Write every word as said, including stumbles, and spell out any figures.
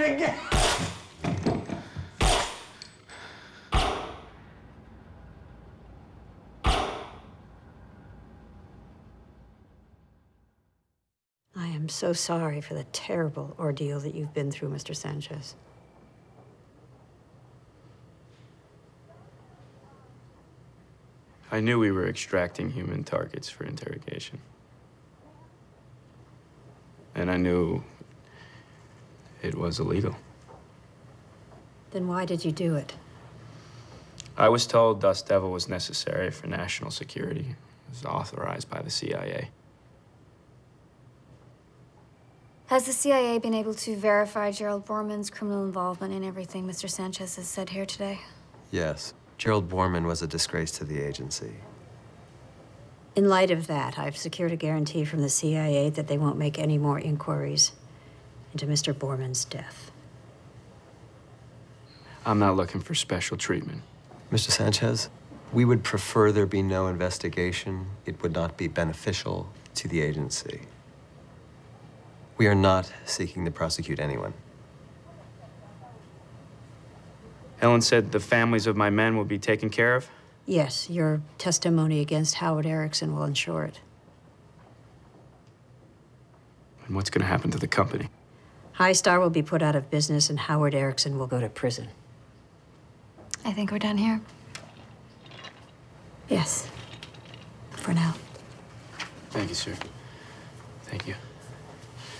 it again! I am so sorry for the terrible ordeal that you've been through, Mister Sanchez. I knew we were extracting human targets for interrogation. And I knew it was illegal. Then why did you do it? I was told Dust Devil was necessary for national security. It was authorized by the C I A. Has the C I A been able to verify Gerald Borman's criminal involvement in everything Mister Sanchez has said here today? Yes. Gerald Borman was a disgrace to the agency. In light of that, I've secured a guarantee from the C I A that they won't make any more inquiries into Mister Borman's death. I'm not looking for special treatment. Mister Sanchez, we would prefer there be no investigation. It would not be beneficial to the agency. We are not seeking to prosecute anyone. Helen said the families of my men will be taken care of? Yes, your testimony against Howard Erickson will ensure it. And what's going to happen to the company? High Star will be put out of business and Howard Erickson will go to prison. I think we're done here. Yes, for now. Thank you, sir. Thank you.